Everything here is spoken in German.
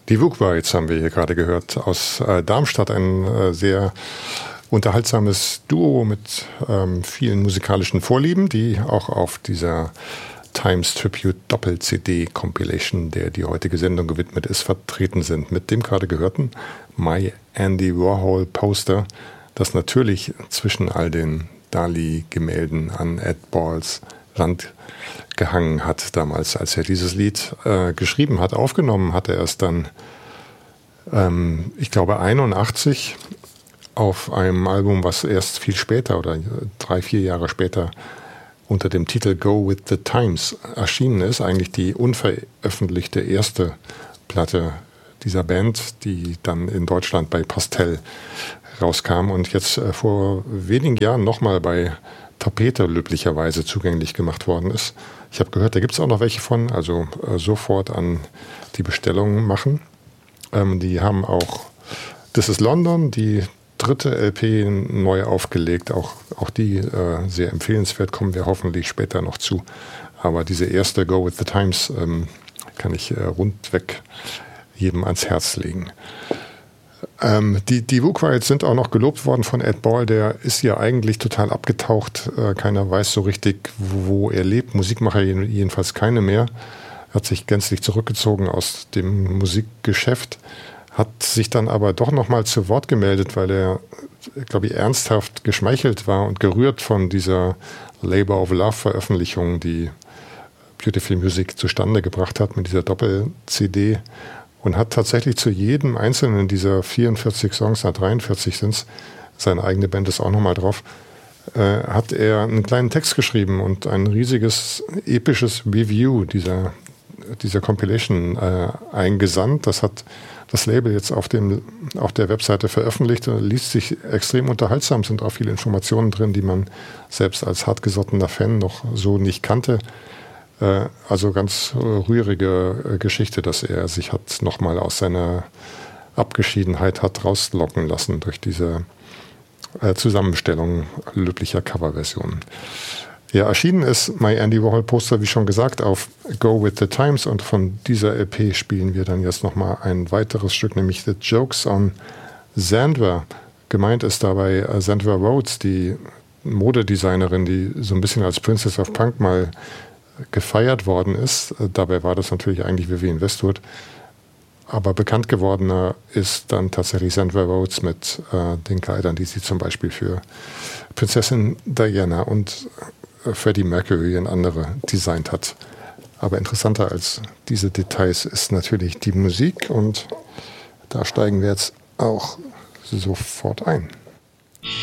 Die Wugwarites haben wir hier gerade gehört aus Darmstadt, ein sehr unterhaltsames Duo mit vielen musikalischen Vorlieben, die auch auf dieser Times Tribute Doppel-CD Compilation, der die heutige Sendung gewidmet ist, vertreten sind. Mit dem gerade gehörten My Andy Warhol Poster, das natürlich zwischen all den Dali-Gemälden an Ed Balls Wand gehangen hat damals, als er dieses Lied geschrieben hat. Aufgenommen hat er es dann, ich glaube 81, auf einem Album, was erst viel später oder 3-4 Jahre später unter dem Titel Go With The Times erschienen ist. Eigentlich die unveröffentlichte erste Platte dieser Band, die dann in Deutschland bei Pastel rauskam und jetzt vor wenigen Jahren nochmal bei Tapete löblicherweise zugänglich gemacht worden ist. Ich habe gehört, da gibt es auch noch welche von, also sofort an die Bestellungen machen. Die haben auch This Is London, die dritte LP, neu aufgelegt, auch die sehr empfehlenswert, kommen wir hoffentlich später noch zu. Aber diese erste Go With The Times kann ich rundweg jedem ans Herz legen. Die Wugwarites sind auch noch gelobt worden von Ed Ball, der ist ja eigentlich total abgetaucht. Keiner weiß so richtig, wo er lebt. Musik macht er jedenfalls keine mehr. Er hat sich gänzlich zurückgezogen aus dem Musikgeschäft, hat sich dann aber doch nochmal zu Wort gemeldet, weil er, glaube ich, ernsthaft geschmeichelt war und gerührt von dieser Labor of Love Veröffentlichung, die Beautiful Music zustande gebracht hat mit dieser Doppel-CD. Und hat tatsächlich zu jedem einzelnen dieser 44 Songs, 43 sind es, seine eigene Band ist auch nochmal drauf, hat er einen kleinen Text geschrieben und ein riesiges, episches Review dieser Compilation eingesandt. Das hat das Label jetzt auf der Webseite veröffentlicht. Liest sich extrem unterhaltsam, sind auch viele Informationen drin, die man selbst als hartgesottener Fan noch so nicht kannte. Also ganz rührige Geschichte, dass er sich hat nochmal aus seiner Abgeschiedenheit hat rauslocken lassen durch diese Zusammenstellung löblicher Coverversionen. Ja, erschienen ist My Andy Warhol Poster, wie schon gesagt, auf Go With The Times, und von dieser LP spielen wir dann jetzt nochmal ein weiteres Stück, nämlich The Jokes on Xandra. Gemeint ist dabei Xandra Rhodes, die Modedesignerin, die so ein bisschen als Princess of Punk mal gefeiert worden ist. Dabei war das natürlich eigentlich Vivienne Westwood. Aber bekannt gewordener ist dann tatsächlich Xandra Rhodes mit den Kleidern, die sie zum Beispiel für Prinzessin Diana und Freddie Mercury und andere designt hat. Aber interessanter als diese Details ist natürlich die Musik, und da steigen wir jetzt auch sofort ein.